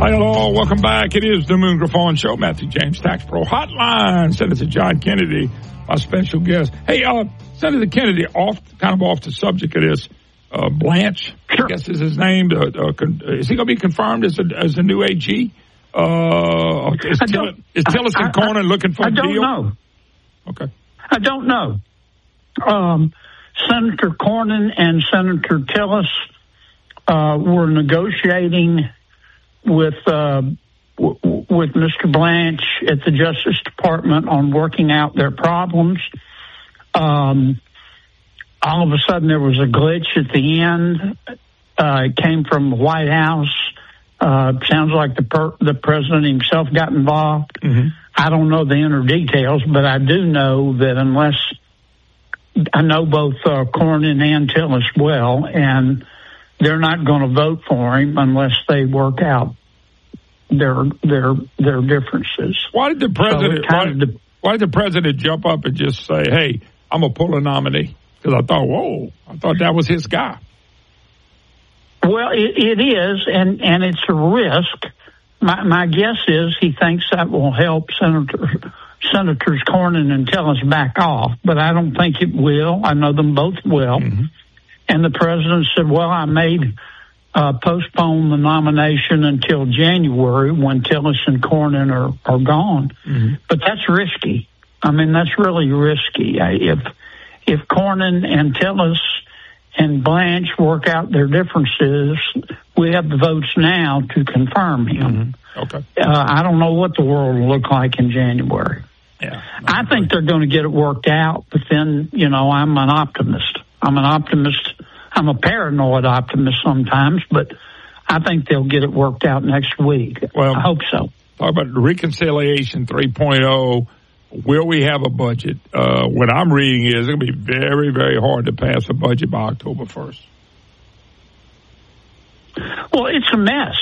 Hi, hello. Welcome back. It is the Moon Griffon Show. Matthew James Tax Pro Hotline. Senator John Kennedy, our special guest. Hey, Senator Kennedy, off the subject of this. Blanche, sure. I guess is his name. Is he going to be confirmed as the new AG? Is Tillerson Cornyn looking for a deal? I don't know. Okay. I don't know. Senator Cornyn and Senator Tillis were negotiating with Mr. Blanche at the Justice Department on working out their problems. All of a sudden, there was a glitch at the end. It came from the White House. Sounds like the president himself got involved. Mm-hmm. I don't know the inner details, but I do know that unless I know both Cornyn and Tillis well, and they're not going to vote for him unless they work out their differences. Why did the president jump up and just say, "Hey, I'm gonna pull a nominee"? Because I thought that was his guy. Well, it is, and it's a risk. My guess is he thinks that will help Senators Cornyn and Tillis back off, but I don't think it will. I know them both will. Mm-hmm. And the president said, well, I may postpone the nomination until January when Tillis and Cornyn are gone. Mm-hmm. But that's risky. I mean, that's really risky. If Cornyn and Tillis and Blanche work out their differences, we have the votes now to confirm him. Mm-hmm. Okay. I don't know what the world will look like in January. Yeah, I think they're going to get it worked out, but then, I'm an optimist. I'm a paranoid optimist sometimes, but I think they'll get it worked out next week. Well, I hope so. Talk about Reconciliation 3.0. Will we have a budget? What I'm reading is it's going to be very, very hard to pass a budget by October 1st. Well, it's a mess.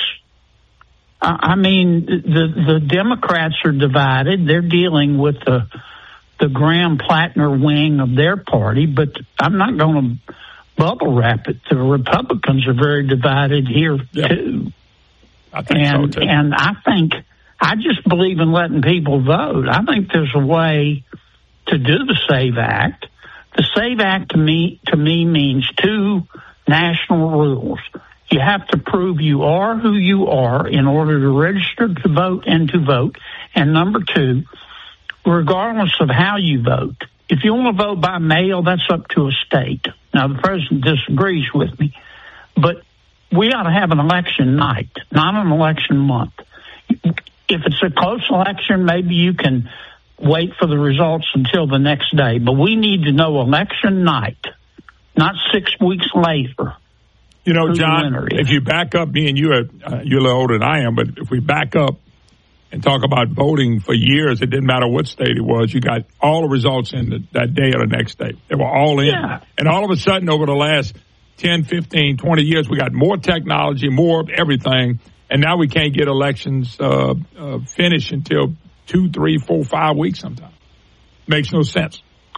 I mean, the Democrats are divided. They're dealing with the Graham-Plattner wing of their party, but I'm not going to bubble wrap it. The Republicans are very divided here, too. I think so, too. And I just believe in letting people vote. I think there's a way to do the SAVE Act. The SAVE Act to me means two national rules. You have to prove you are who you are in order to register to vote and to vote. And number two, regardless of how you vote, if you want to vote by mail, that's up to a state. Now, the president disagrees with me, but we ought to have an election night, not an election month. If it's a close election, maybe you can wait for the results until the next day. But we need to know election night, not 6 weeks later. John, if you back up, me and you, you're a little older than I am, but if we back up and talk about voting for years, it didn't matter what state it was. You got all the results in that day or the next day. They were all in. Yeah. And all of a sudden, over the last 10, 15, 20 years, we got more technology, more of everything. And now we can't get elections finished until 2, 3, 4, 5 weeks sometimes. Makes no sense.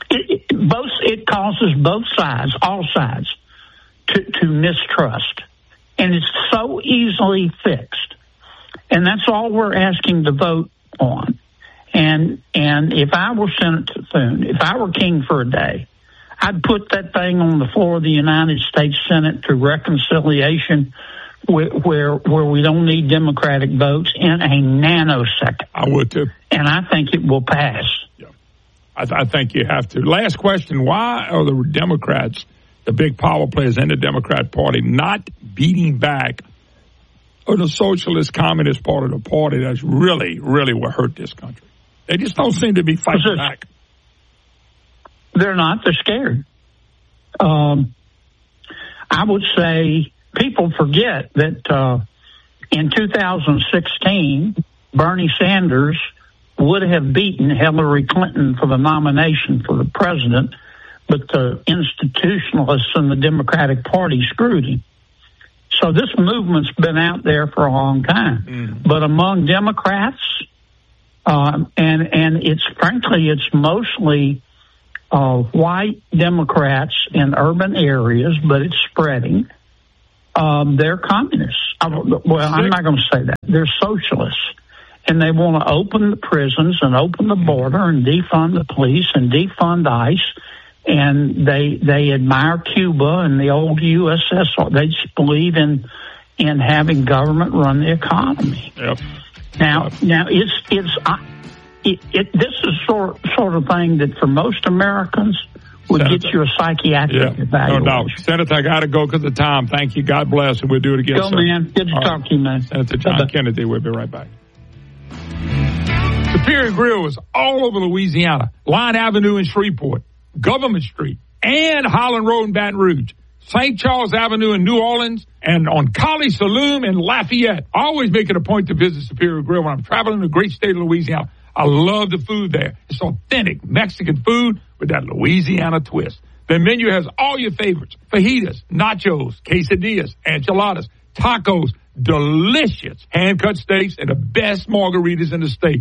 It causes both sides, all sides, to mistrust. And it's so easily fixed. And that's all we're asking to vote on. And if I were Senator Thune, if I were king for a day, I'd put that thing on the floor of the United States Senate to reconciliation where we don't need Democratic votes in a nanosecond. I would too. And I think it will pass. Yeah. I think you have to. Last question, why are the Democrats, the big power players in the Democrat Party, not beating back on the socialist communist part of the party that's really, really what hurt this country? They just don't seem to be fighting back. They're not. They're scared. I would say people forget that in 2016, Bernie Sanders would have beaten Hillary Clinton for the nomination for the president, but the institutionalists in the Democratic Party screwed him. So this movement's been out there for a long time. Mm. But among Democrats, and it's mostly white Democrats in urban areas, but it's spreading. they're communists. Well, I'm not going to say that. They're socialists. And they want to open the prisons and open the border and defund the police and defund ICE. And they admire Cuba and the old USSR. They just believe in having government run the economy. Yep. Now this is sort of thing that for most Americans would Senator, get you a psychiatric evaluation. No doubt. Senator, I got to go because of time. Thank you. God bless, and we'll do it again. Go, man. Good to talk to you, man. Senator John Kennedy. We'll be right back. Superior Grill is all over Louisiana. Line Avenue in Shreveport, Government Street, and Holland Road in Baton Rouge. St. Charles Avenue in New Orleans, and on College Saloon in Lafayette. I always make it a point to visit Superior Grill when I'm traveling the great state of Louisiana. I love the food there. It's authentic Mexican food with that Louisiana twist. The menu has all your favorites: fajitas, nachos, quesadillas, enchiladas, tacos, delicious hand-cut steaks, and the best margaritas in the state.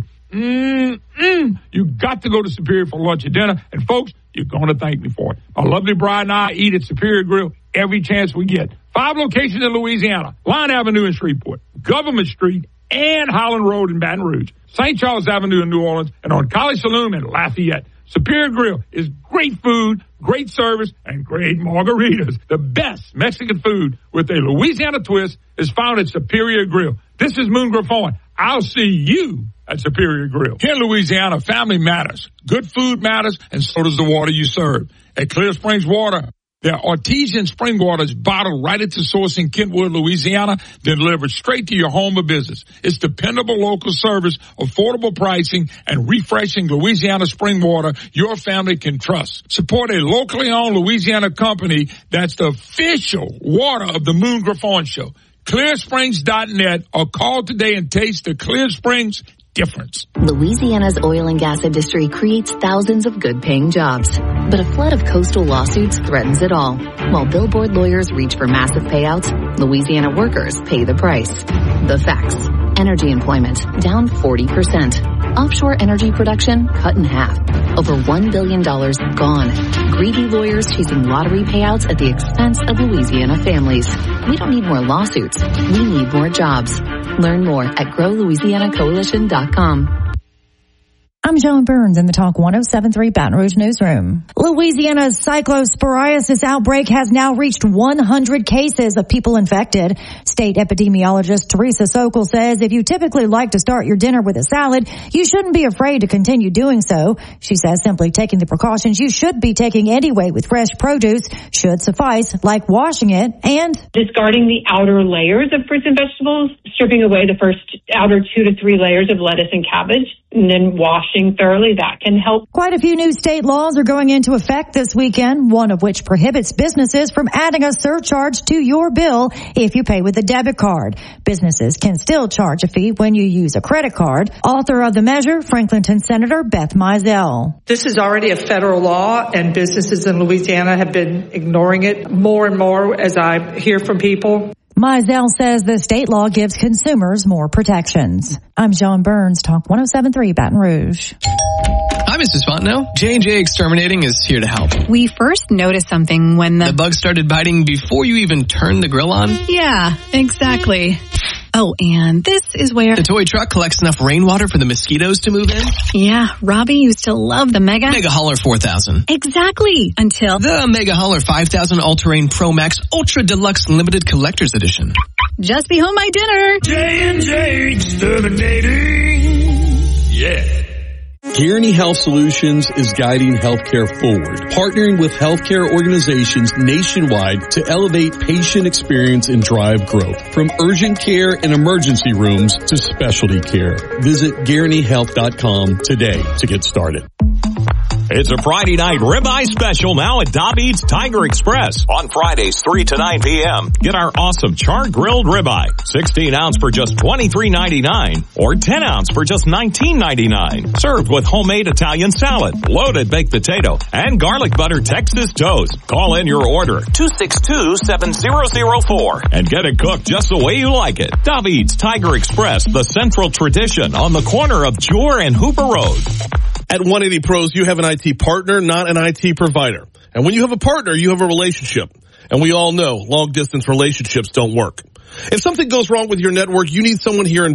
You got to go to Superior for lunch or dinner, and folks, you're going to thank me for it. My lovely bride and I eat at Superior Grill every chance we get. 5 locations in Louisiana: Line Avenue in Shreveport, Government Street, and Holland Road in Baton Rouge, St. Charles Avenue in New Orleans, and on College Saloon in Lafayette. Superior Grill is great food, great service, and great margaritas. The best Mexican food with a Louisiana twist is found at Superior Grill. This is Moon Griffon. I'll see you at Superior Grill. Here in Louisiana, family matters. Good food matters, and so does the water you serve. At Clear Springs Water, their artesian spring water is bottled right at the source in Kentwood, Louisiana, then delivered straight to your home or business. It's dependable local service, affordable pricing, and refreshing Louisiana spring water your family can trust. Support a locally owned Louisiana company that's the official water of the Moon Griffon Show. ClearSprings.net, or call today and taste the Clear Springs difference. Louisiana's oil and gas industry creates thousands of good-paying jobs, but a flood of coastal lawsuits threatens it all. While billboard lawyers reach for massive payouts, Louisiana workers pay the price. The facts: energy employment down 40%, offshore energy production cut in half, over $1 billion gone. Greedy lawyers chasing lottery payouts at the expense of Louisiana families. We don't need more lawsuits. We need more jobs. Learn more at growlouisianacoalition.com. I'm Joan Burns in the Talk 107.3 Baton Rouge newsroom. Louisiana's cyclosporiasis outbreak has now reached 100 cases of people infected. State epidemiologist Teresa Sokol says if you typically like to start your dinner with a salad, you shouldn't be afraid to continue doing so. She says simply taking the precautions you should be taking anyway with fresh produce should suffice, like washing it and discarding the outer layers of fruits and vegetables, stripping away the first outer 2 to 3 layers of lettuce and cabbage, and then washing thoroughly. That can help. Quite a few new state laws are going into effect this weekend, one of which prohibits businesses from adding a surcharge to your bill if you pay with a debit card. Businesses can still charge a fee when you use a credit card. Author of the measure, Franklinton Senator Beth Mizell. This is already a federal law, and businesses in Louisiana have been ignoring it more and more, as I hear from people. Mizell says the state law gives consumers more protections. I'm Joan Burns, Talk 107.3 Baton Rouge. Hi, Mrs. Fontenot. J&J Exterminating is here to help. We first noticed something when the bug started biting before you even turned the grill on? Yeah, exactly. Oh, and this is where the toy truck collects enough rainwater for the mosquitoes to move in? Yeah, Robbie used to love the Mega Hauler 4000. Exactly, until the Mega Hauler 5000 All-Terrain Pro Max Ultra Deluxe Limited Collector's Edition. Just be home my dinner. J&J Exterminating. Yeah. Guaranty Health Solutions is guiding healthcare forward, partnering with healthcare organizations nationwide to elevate patient experience and drive growth. From urgent care and emergency rooms to specialty care. Visit GuarantyHealth.com today to get started. It's a Friday night ribeye special now at David's Tiger Express. On Fridays, 3 to 9 p.m. Get our awesome char-grilled ribeye. 16 ounce for just $23.99 or 10 ounce for just $19.99. Served with homemade Italian salad, loaded baked potato, and garlic butter Texas toast. Call in your order, 262-7004, and get it cooked just the way you like it. David's Tiger Express, the central tradition on the corner of Jewar and Hooper Road. At 180 Pros, you have an IT partner, not an IT provider. And when you have a partner, you have a relationship. And we all know long-distance relationships don't work. If something goes wrong with your network, you need someone here in